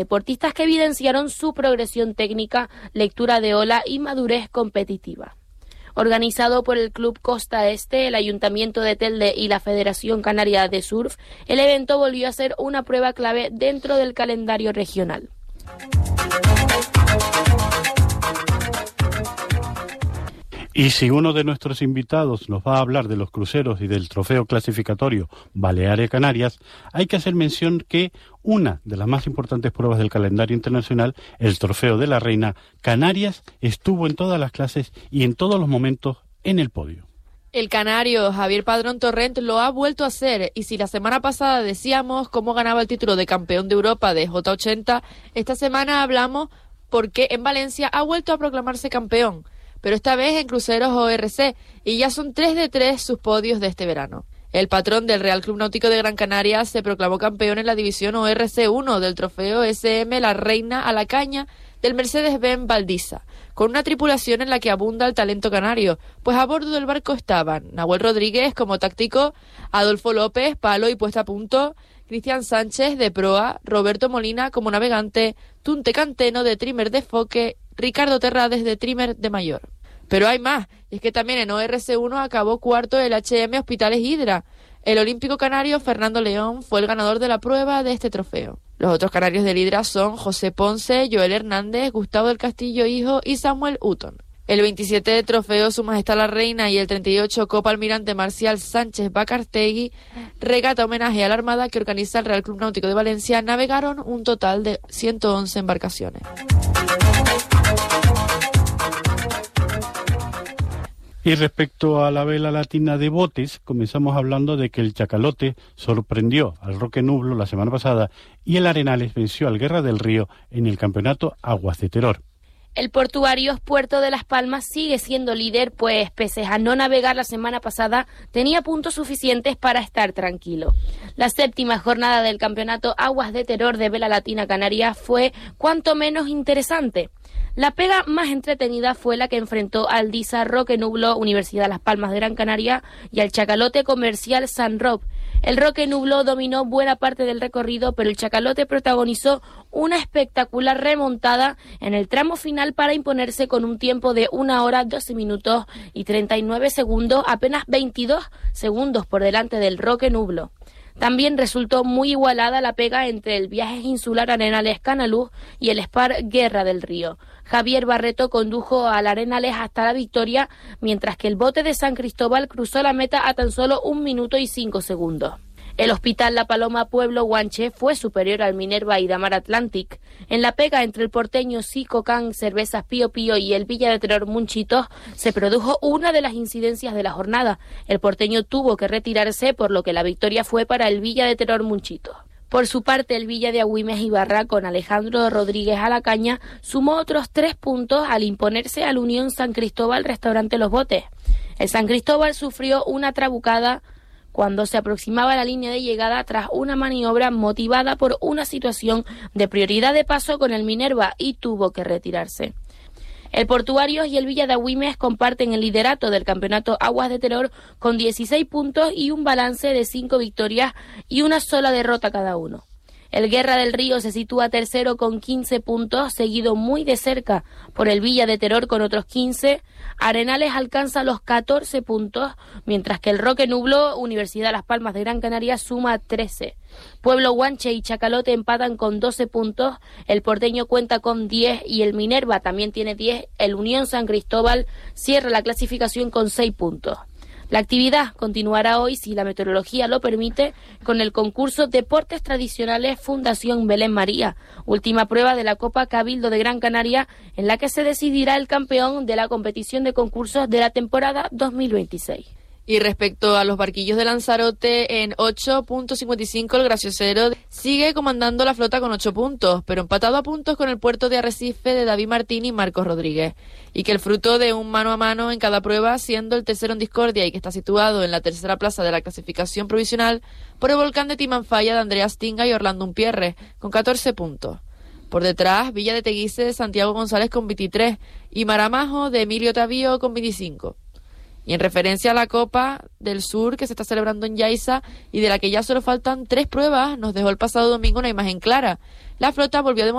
Deportistas que evidenciaron su progresión técnica, lectura de ola y madurez competitiva. Organizado por el Club Costa Este, el Ayuntamiento de Telde y la Federación Canaria de Surf, el evento volvió a ser una prueba clave dentro del calendario regional. Y si uno de nuestros invitados nos va a hablar de los cruceros y del trofeo clasificatorio Baleares-Canarias, hay que hacer mención que una de las más importantes pruebas del calendario internacional, el Trofeo de la Reina, Canarias estuvo en todas las clases y en todos los momentos en el podio. El canario Javier Padrón Torrent lo ha vuelto a hacer, y si la semana pasada decíamos cómo ganaba el título de campeón de Europa de J80, esta semana hablamos porque en Valencia ha vuelto a proclamarse campeón, pero esta vez en cruceros ORC, y ya son 3 de 3 sus podios de este verano. El patrón del Real Club Náutico de Gran Canaria se proclamó campeón en la división ORC 1 del trofeo SM La Reina a la Caña del Mercedes-Benz Valdiza, con una tripulación en la que abunda el talento canario, pues a bordo del barco estaban Nahuel Rodríguez como táctico, Adolfo López, palo y puesta a punto, Cristian Sánchez de proa, Roberto Molina como navegante, Tunte Canteno de trimmer de foque, Ricardo Terrades de trimmer de mayor. Pero hay más, y es que también en ORC1 acabó cuarto el HM Hospitales Hidra. El olímpico canario Fernando León fue el ganador de la prueba de este trofeo. Los otros canarios del Hidra son José Ponce, Joel Hernández, Gustavo del Castillo Hijo y Samuel Hutton. El 27 de trofeo Su Majestad la Reina y el 38 Copa Almirante Marcial Sánchez Bacartegui, regata homenaje a la Armada que organiza el Real Club Náutico de Valencia, navegaron un total de 111 embarcaciones. Y respecto a la vela latina de botes, comenzamos hablando de que el Chacalote sorprendió al Roque Nublo la semana pasada y el Arenales venció al Guerra del Río en el campeonato Aguas de Terror. El Portuarios Puerto de Las Palmas sigue siendo líder, pues pese a no navegar la semana pasada, tenía puntos suficientes para estar tranquilo. La 7ª jornada del campeonato Aguas de Terror de vela latina canaria fue cuanto menos interesante. La pega más entretenida fue la que enfrentó al Diza Roque Nublo, Universidad Las Palmas de Gran Canaria, y al Chacalote Comercial San Rob. El Roque Nublo dominó buena parte del recorrido, pero el Chacalote protagonizó una espectacular remontada en el tramo final para imponerse con un tiempo de 1 hora, 12 minutos y 39 segundos, apenas 22 segundos por delante del Roque Nublo. También resultó muy igualada la pega entre el Viajes Insular Arenales Canaluz y el Spar Guerra del Río. Javier Barreto condujo al Arenales hasta la victoria, mientras que el bote de San Cristóbal cruzó la meta a tan solo 1 minuto y 5 segundos. El Hospital La Paloma Pueblo Guanche fue superior al Minerva y Damar Atlantic. En la pega entre el porteño Sico Can, Cervezas Pío Pío y el Villa de Terror Munchitos se produjo una de las incidencias de la jornada. El porteño tuvo que retirarse, por lo que la victoria fue para el Villa de Terror Munchitos. Por su parte, el Villa de Agüimes Ibarra, con Alejandro Rodríguez a la caña, sumó otros 3 puntos al imponerse al Unión San Cristóbal Restaurante Los Botes. El San Cristóbal sufrió una trabucada cuando se aproximaba a la línea de llegada tras una maniobra motivada por una situación de prioridad de paso con el Minerva y tuvo que retirarse. El Portuarios y el Villa de Agüimes comparten el liderato del campeonato Aguas de Terror con 16 puntos y un balance de 5 victorias y una sola derrota cada uno. El Guerra del Río se sitúa tercero con 15 puntos, seguido muy de cerca por el Villa de Terror con otros 15. Arenales alcanza los 14 puntos, mientras que el Roque Nublo, Universidad Las Palmas de Gran Canaria, suma 13. Pueblo Guanche y Chacalote empatan con 12 puntos, el Porteño cuenta con 10 y el Minerva también tiene 10. El Unión San Cristóbal cierra la clasificación con 6 puntos. La actividad continuará hoy, si la meteorología lo permite, con el concurso Deportes Tradicionales Fundación Belén María, última prueba de la Copa Cabildo de Gran Canaria, en la que se decidirá el campeón de la competición de concursos de la temporada 2026. Y respecto a los barquillos de Lanzarote, en 8.55 el Graciosero sigue comandando la flota con 8 puntos, pero empatado a puntos con el puerto de Arrecife de David Martín y Marcos Rodríguez. Y que el fruto de un mano a mano en cada prueba, siendo el tercero en discordia y que está situado en la tercera plaza de la clasificación provisional por el volcán de Timanfaya de Andreas Tinga y Orlando Umpierre, con 14 puntos. Por detrás, Villa de Teguise de Santiago González con 23 y Maramajo de Emilio Tavío con 25. Y en referencia a la Copa del Sur que se está celebrando en Yaiza y de la que ya solo faltan 3 pruebas, nos dejó el pasado domingo una imagen clara. la flota volvió a